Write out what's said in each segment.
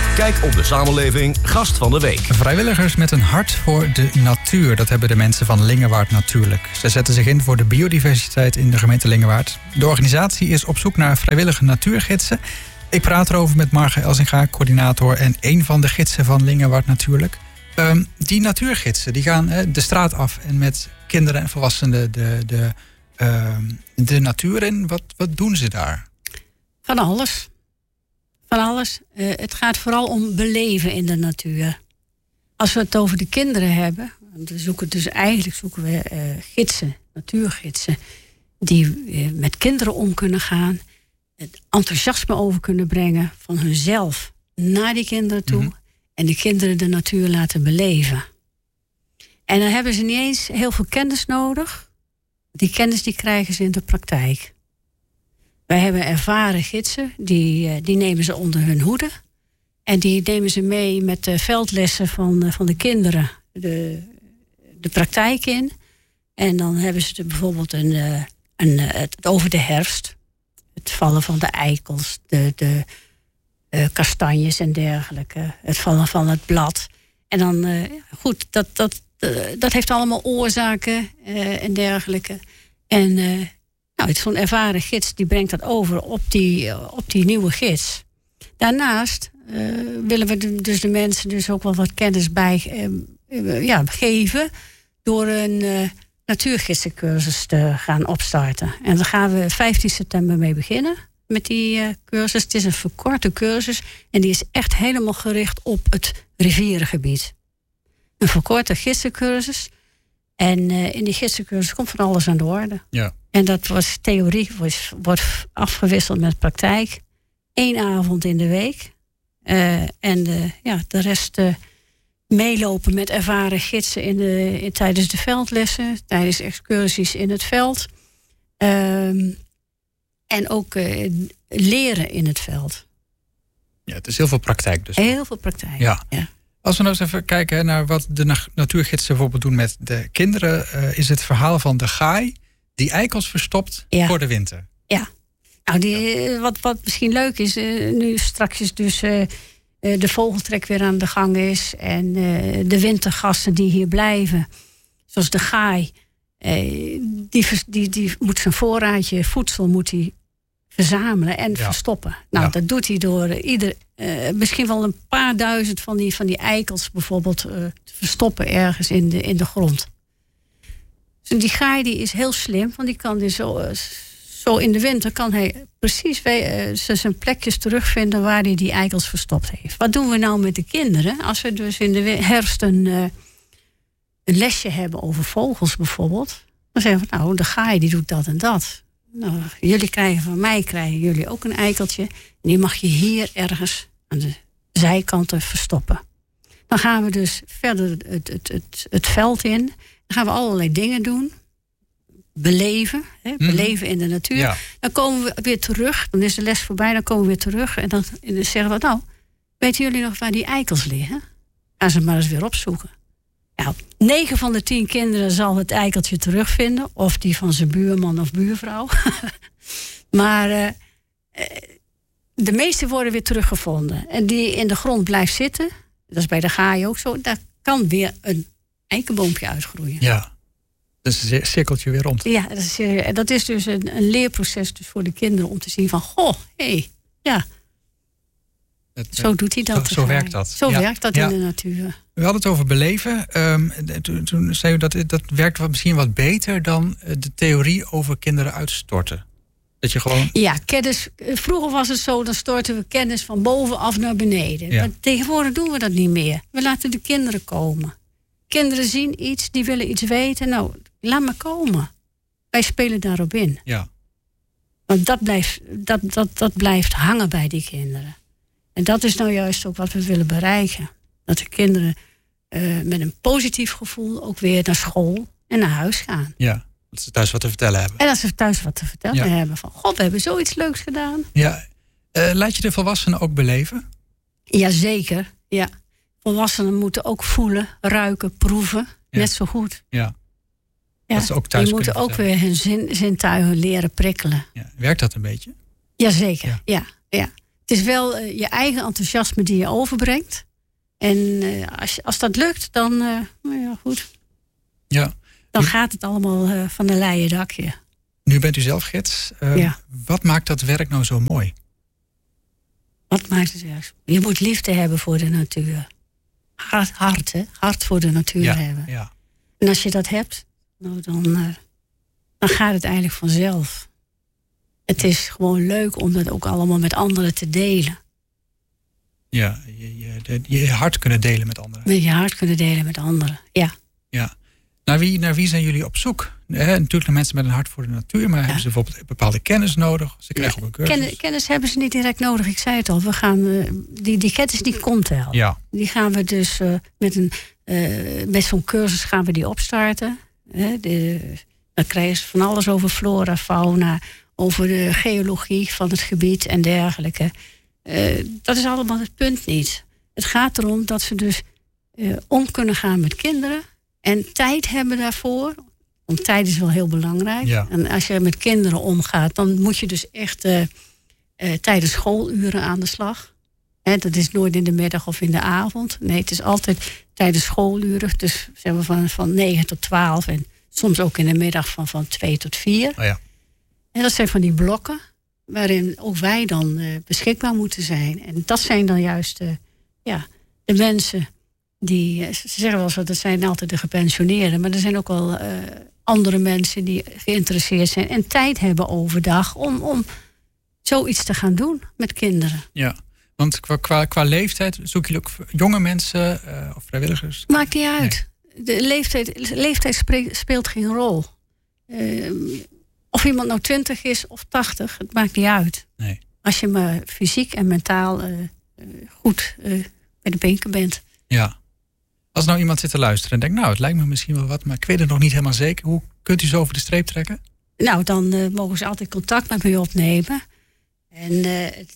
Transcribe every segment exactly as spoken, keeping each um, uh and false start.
Kijk op de samenleving Gast van de Week. Vrijwilligers met een hart voor de natuur. Dat hebben de mensen van Lingewaard natuurlijk. Ze zetten zich in voor de biodiversiteit in de gemeente Lingewaard. De organisatie is op zoek naar vrijwillige natuurgidsen. Ik praat erover met Marga Elsinga, coördinator en een van de gidsen van Lingewaard natuurlijk. Um, die natuurgidsen die gaan uh, de straat af en met kinderen en volwassenen de, de, uh, de natuur in. Wat, wat doen ze daar? Van alles. Van alles. Uh, het gaat vooral om beleven in de natuur. Als we het over de kinderen hebben, we zoeken dus eigenlijk zoeken we uh, gidsen, natuurgidsen, die uh, met kinderen om kunnen gaan, het enthousiasme over kunnen brengen van hunzelf naar die kinderen toe. Mm-hmm. En de kinderen de natuur laten beleven. En dan hebben ze niet eens heel veel kennis nodig. Die kennis die krijgen ze in de praktijk. Wij hebben ervaren gidsen, die, die nemen ze onder hun hoede. En die nemen ze mee met de veldlessen van, van de kinderen de, de praktijk in. En dan hebben ze bijvoorbeeld een, een, het over de herfst. Het vallen van de eikels, de... de Uh, kastanjes en dergelijke. Het vallen van het blad. En dan, uh, goed, dat, dat, uh, dat heeft allemaal oorzaken uh, en dergelijke. En uh, nou, zo'n ervaren gids die brengt dat over op die, uh, op die nieuwe gids. Daarnaast uh, willen we de, dus de mensen dus ook wel wat kennis bij uh, uh, ja, geven door een uh, natuurgidsencursus te gaan opstarten. En daar gaan we vijftien september mee beginnen. Met die uh, cursus. Het is een verkorte cursus. En die is echt helemaal gericht op het rivierengebied. Een verkorte gidsencursus. En uh, in die gidsencursus komt van alles aan de orde. Ja. En dat was theorie, was, wordt afgewisseld met praktijk. Eén avond in de week. Uh, en de, ja, de rest uh, meelopen met ervaren gidsen in de, in, tijdens de veldlessen. Tijdens excursies in het veld. Um, En ook uh, leren in het veld. Ja, het is heel veel praktijk dus. Heel veel praktijk, ja. ja. Als we nou eens even kijken naar wat de natuurgidsen bijvoorbeeld doen met de kinderen. Uh, is het verhaal van de gaai die eikels verstopt ja. voor de winter. Ja. Nou, die, wat, wat misschien leuk is, uh, nu straks dus uh, de vogeltrek weer aan de gang is. En uh, de wintergasten die hier blijven. Zoals de gaai. Uh, die, die, die moet zijn voorraadje voedsel moet hij verzamelen en ja. verstoppen. Nou, ja. dat doet hij door uh, ieder, uh, misschien wel een paar duizend van die, van die eikels bijvoorbeeld uh, te verstoppen ergens in de, in de grond. Dus die gaai die is heel slim, want die kan dus zo, uh, zo in de winter kan hij precies uh, zijn plekjes terugvinden waar hij die eikels verstopt heeft. Wat doen we nou met de kinderen? Als we dus in de herfst een, uh, een lesje hebben over vogels bijvoorbeeld, dan zeggen we, nou, de gaai die doet dat en dat. Nou, jullie krijgen van mij, krijgen jullie ook een eikeltje. En die mag je hier ergens aan de zijkanten verstoppen. Dan gaan we dus verder het, het, het, het veld in. Dan gaan we allerlei dingen doen. Beleven. Hè, beleven in de natuur. Ja. Dan komen we weer terug. Dan is de les voorbij. Dan komen we weer terug. En dan, en dan zeggen we, nou, weten jullie nog waar die eikels liggen? Gaan ze maar eens weer opzoeken. Nou, negen van de tien kinderen zal het eikeltje terugvinden. Of die van zijn buurman of buurvrouw. maar uh, de meeste worden weer teruggevonden. En die in de grond blijft zitten, dat is bij de gaai ook zo, daar kan weer een eikenboompje uitgroeien. Ja, dus een cirkeltje weer rond. Ja, dat is, dat is dus een, een leerproces dus voor de kinderen om te zien van, goh, hé, hey, ja. Het, zo doet hij dat. Zo, zo werkt dat. Zo ja. werkt dat ja. in de natuur. We hadden het over beleven. Um, toen, toen zei u dat dat werkt wat, misschien wat beter dan de theorie over kinderen uitstorten. Dat je gewoon... Ja, kennis. Vroeger was het zo, dan storten we kennis van bovenaf naar beneden. Ja. Maar tegenwoordig doen we dat niet meer. We laten de kinderen komen. Kinderen zien iets, die willen iets weten. Nou, laat maar komen. Wij spelen daarop in. Ja. Want dat blijft, dat, dat, dat blijft hangen bij die kinderen. En dat is nou juist ook wat we willen bereiken. Dat de kinderen uh, met een positief gevoel ook weer naar school en naar huis gaan. Ja, dat ze thuis wat te vertellen hebben. En dat ze thuis wat te vertellen ja. hebben. Van, god, we hebben zoiets leuks gedaan. Ja. Uh, laat je de volwassenen ook beleven? Jazeker, ja. Volwassenen moeten ook voelen, ruiken, proeven. Ja. Net zo goed. Ja. Ja. Dat ze ook thuis die moeten ook vertellen. Weer hun zin, zintuigen leren prikkelen. Ja. Werkt dat een beetje? Jazeker, ja. ja, ja. Het is wel uh, je eigen enthousiasme die je overbrengt. En uh, als, als dat lukt, dan, uh, nou ja, goed. Ja. Dan gaat het allemaal uh, van een leien dakje. Nu bent u zelf gids. Uh, ja. Wat maakt dat werk nou zo mooi? Wat maakt het werk? Je moet liefde hebben voor de natuur. Hart, hart, hè? Hart voor de natuur ja, hebben. Ja. En als je dat hebt, nou, dan, uh, dan gaat het eigenlijk vanzelf. Het is gewoon leuk om dat ook allemaal met anderen te delen. Ja, je, je, je hart kunnen delen met anderen. Met je hart kunnen delen met anderen, ja. Ja. Naar wie, naar wie zijn jullie op zoek? Eh, natuurlijk naar mensen met een hart voor de natuur, maar ja. hebben ze bijvoorbeeld bepaalde kennis nodig? Ze krijgen ja, ook een cursus. Kennis, kennis hebben ze niet direct nodig, ik zei het al. We gaan, uh, die, die kennis die komt wel. Ja. Die gaan we dus uh, met, een, uh, met zo'n cursus gaan we die opstarten. Uh, de, dan krijgen ze van alles over flora, fauna, over de geologie van het gebied en dergelijke. Uh, dat is allemaal het punt niet. Het gaat erom dat ze dus uh, om kunnen gaan met kinderen en tijd hebben daarvoor. Want tijd is wel heel belangrijk. Ja. En als je met kinderen omgaat, dan moet je dus echt uh, uh, tijdens schooluren aan de slag. Hè, dat is nooit in de middag of in de avond. Nee, het is altijd tijdens schooluren. Dus zeg maar van, van negen tot twaalf en soms ook in de middag van, van twee tot vier. Oh ja. En dat zijn van die blokken waarin ook wij dan uh, beschikbaar moeten zijn. En dat zijn dan juist uh, ja, de mensen die... Uh, ze zeggen wel zo, dat zijn altijd de gepensioneerden. Maar er zijn ook wel uh, andere mensen die geïnteresseerd zijn en tijd hebben overdag om, om zoiets te gaan doen met kinderen. Ja, want qua, qua, qua leeftijd zoek je ook jonge mensen uh, of vrijwilligers? Maakt niet uit. Nee. De leeftijd, leeftijd spreekt, speelt geen rol. Uh, Of iemand nou twintig is of tachtig, het maakt niet uit. Nee. Als je maar fysiek en mentaal uh, uh, goed uh, bij de binken bent. Ja. Als nou iemand zit te luisteren en denkt, nou, het lijkt me misschien wel wat, maar ik weet het nog niet helemaal zeker. Hoe kunt u zo over de streep trekken? Nou, dan uh, mogen ze altijd contact met me opnemen. En uh, het,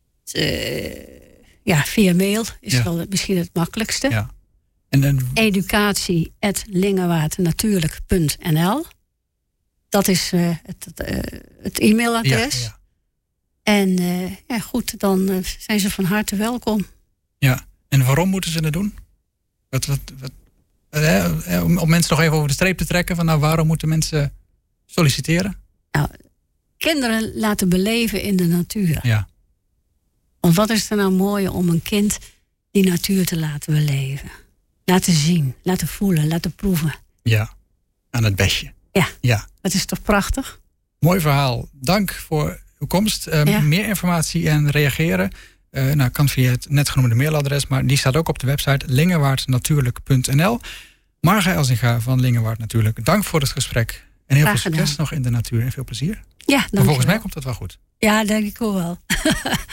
uh, ja, via mail is ja. wel misschien het makkelijkste. Ja. En, en... educatie at lingewaardnatuurlijk punt n l. Dat is uh, het, uh, het e-mailadres. Ja, ja. En uh, ja, goed, dan uh, zijn ze van harte welkom. Ja, en waarom moeten ze dat doen? Wat, wat, wat, uh, uh, om, om mensen nog even over de streep te trekken. Van, nou, waarom moeten mensen solliciteren? Nou, kinderen laten beleven in de natuur. Ja. Want wat is er nou mooi om een kind die natuur te laten beleven? Laten zien, laten voelen, laten proeven. Ja, aan het besje. Ja, ja, dat is toch prachtig? Mooi verhaal. Dank voor uw komst. Uh, ja. Meer informatie en reageren uh, nou, kan via het net genoemde mailadres, maar die staat ook op de website lingewaardnatuurlijk punt n l. Marga Elzinga van Lingewaard Natuurlijk, dank voor het gesprek. En heel Graag veel succes gedaan. Nog in de natuur en veel plezier. Ja, dank en volgens mij komt dat wel goed. Ja, denk ik ook wel.